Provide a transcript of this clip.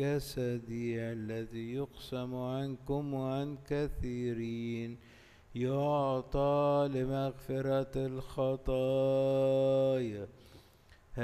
جسدي الذي يقسم عنكم وعن كثيرين يعطى لمغفرة الخطايا.